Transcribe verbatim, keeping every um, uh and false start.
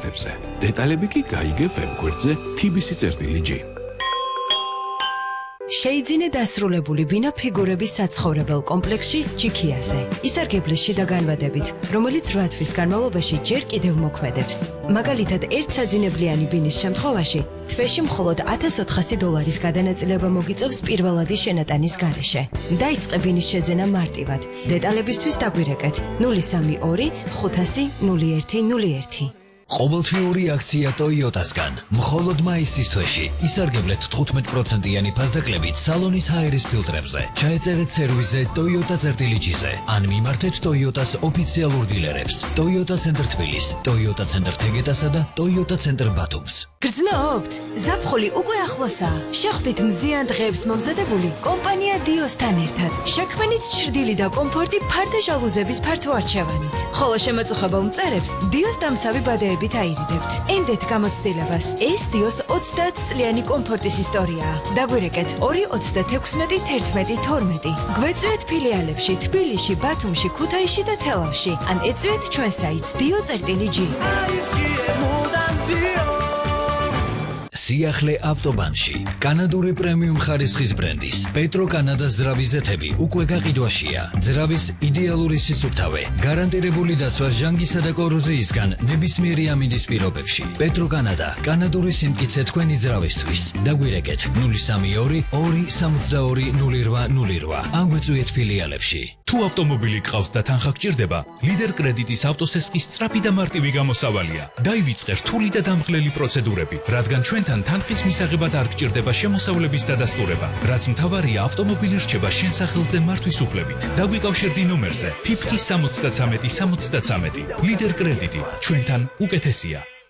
სტანდარტებზე. დეტალები კი გაიგებ ვებგვერდზე T B C წერტილი G. შეიძინე დასრულებული ბინა ფიგურების საცხოვრებელ კომპლექსში ჩიქიაზე. ისარგებლე შიდა განვადებით, რომელიც რვა თვის განმავლობაში ჯერ კიდევ მოქმედებს. მაგალითად, ერთ საძინებლიანი ბინის შემთხვევაში თვეში მხოლოდ ათას ოთხასი დოლარის გადანაწილება მოგიწევს პირველადი შენატანის გარეშე. დაიწყე ბინის შეძენა მარტივად. დეტალებისთვის დაგვირეკეთ ნული სამი ორი ხუთასი ნული ერთი ნული ერთი. ყოველთვიური აქცია Toyota-სგან. მხოლოდ მაისის თვეში ისარგებლეთ თხუთმეტ პროცენტიანი ფასდაკლებით სალონის ჰაერის ფილტრებზე. ჩაეწერეთ სერვიზზე Toyota წერტილი G-ზე. ან მიმართეთ Toyota-s ოფიციალურ დილერებს. Toyota ცენტრ თბილის, Toyota ცენტრ თეგეტასა და Toyota ცენტრ ბათუმს. გრძნობთ? ზაფხული უკვე ახლოსაა. შეხვდით მზიან დღეებს მომზადებული კომპანია Dios-თან ერთად. შექმნით ჩრდილი და კომფორტი ფარდა ჟალუზების ფართო არჩევანით. ხოლო შემაწუხებელ მწერებს Dios დამცავი ბადეებით აირიდებთ. ენდეთ გამოცდილებას. ეს Dios ოცდაათ წლიანი კომფორტის ისტორიაა. დაგვირეკეთ ორი ოცდათექვსმეტი თერთმეტი თორმეტი. გვეწვიეთ ფილიალებში თბილისში, ბათუმში, ქუთაისში და თელავში. ან ეწვიეთ ჩვენ საიტს dio წერტილი G. სიახლე ავტობანში. კანადური პრემიუმ ხარისხის ბრენდის Petro Canada ზრავი ზეთები უკვე გაყიდვაშია. ზრავის იდეალური სისუფთავე, გარანტირებული დაცვა ჟანგისა და კოროზიისგან ნებისმიერი ამინდის პირობებში. Petro Canada, კანადური სიმტკიცე თქვენი ზრავისთვის. დაგვირეკეთ ნული სამი ორი ორი სამოცდაორი ნული რვა ნული რვა. ან გვეწვიეთ ფილიალებში. თუ ავტომობილი გყავს და თანხა გჭირდება, ლიდერ კრედიტის ავტოსესყის სწრაფი და მარტივი გამოსავალია. დაივიწყე რთული და დამღლელი პროცედურები, რადგან ჩვენთან თანხის მისაღებად არ გჭირდება შემოსავლების დადასტურება, რაც მთავარია ავტომობილი რჩება შენ სახელზე მართვის უფლებით. დაგვიკავშირდი ნომერზე ფიფკი სამოცდათრამეტი სამოცდათრამეტი. ლიდერ კრედიტი ჩვენთან უკეთესია.